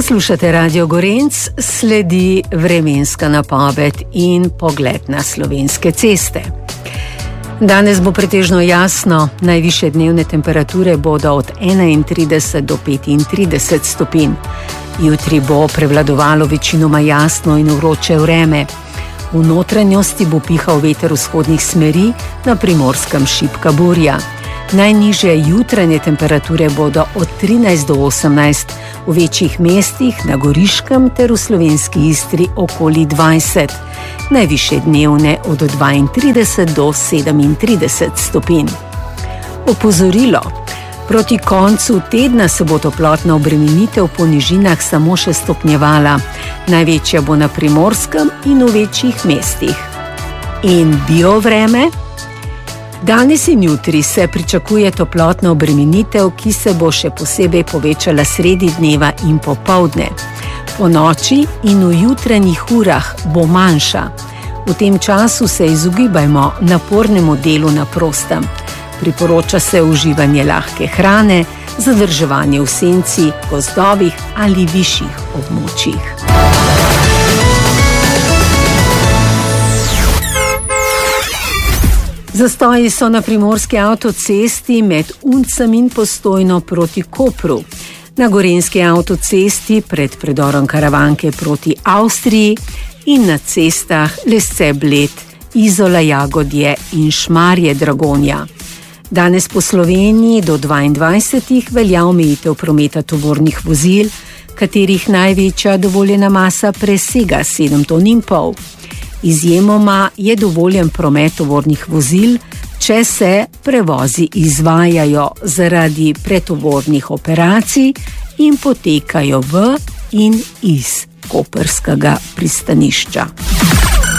Poslušate Radio Gorenc, sledi vremenska napoved in pogled na slovenske ceste. Danes bo pretežno jasno, najvišje dnevne temperature bodo od 31 do 35 stopinj. Jutri bo prevladovalo večinoma jasno in vroče vreme. V notranjosti bo pihal veter vzhodnih smeri, na Primorskem šibka burja. Najnižje jutranje temperature bodo od 13 do 18, v večjih mestih, na Goriškem ter v slovenski Istri okoli 20. Najvišje dnevne od 32 do 37 stopinj. Opozorilo. Proti koncu tedna se bo toplotna obremenitev po nižinah samo še stopnjevala. Največja bo na Primorskem in v večjih mestih. In biovreme? Danes in jutri se pričakuje toplotna obremenitev, ki se bo še posebej povečala sredi dneva in popoldne. Po noči in v jutranjih urah bo manjša. V tem času se izogibajmo napornemu delu na prostem. Priporoča se uživanje lahke hrane, zadrževanje v senci, gozdovih ali višjih območjih. Zastoji so na primorski avtocesti med Uncem in Postojno proti Kopru. Na gorenjski avtocesti pred predorom Karavanke proti Avstriji in na cestah Lesce-Bled, Izola-Jagodje in Šmarje-Dragonja. Danes po Sloveniji do 22 velja omejitev prometa tovornih vozil, katerih največja dovoljena masa presega 7,5 ton. Izjemoma je dovoljen promet tovornih vozil, če se prevozi izvajajo zaradi pretovornih operacij in potekajo v in iz koprskega pristanišča.